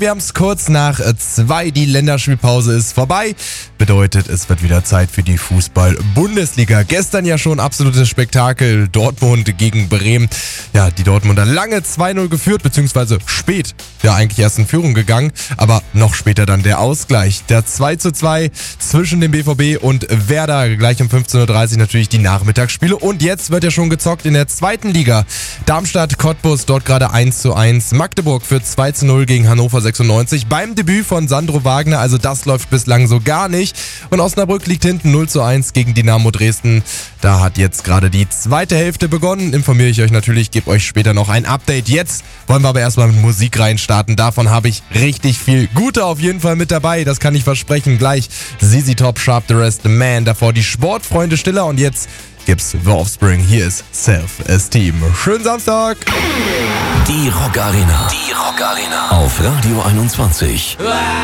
Wir haben es kurz nach 2. Die Länderspielpause ist vorbei. Bedeutet, es wird wieder Zeit für die Fußball-Bundesliga. Gestern ja schon absolutes Spektakel. Dortmund gegen Bremen. Ja, die Dortmunder lange 2-0 geführt, beziehungsweise spät. Ja, eigentlich erst in Führung gegangen. Aber noch später dann der Ausgleich. Der 2:2 zwischen dem BVB und Werder. Gleich um 15:30 Uhr natürlich die Nachmittagsspiele. Und jetzt wird ja schon gezockt in der 2. Liga. Darmstadt, Cottbus, dort gerade 1:1. Magdeburg führt 2:0 gegen Hannover 96 beim Debüt von Sandro Wagner. Also das läuft bislang so gar nicht. Und Osnabrück liegt hinten 0:1 gegen Dynamo Dresden. Da hat jetzt gerade die zweite Hälfte begonnen. Informiere ich euch natürlich, gebe euch später noch ein Update. Jetzt wollen wir aber erstmal mit Musik reinstarten. Davon habe ich richtig viel Gute auf jeden Fall mit dabei. Das kann ich versprechen. Gleich ZZ Top, Sharp the Rest, The Man. Davor die Sportfreunde Stiller und jetzt gibt's The Offspring. Hier ist Self-Esteem. Schönen Samstag! Die Rock Arena. Die Rock Arena. Auf Radio 21.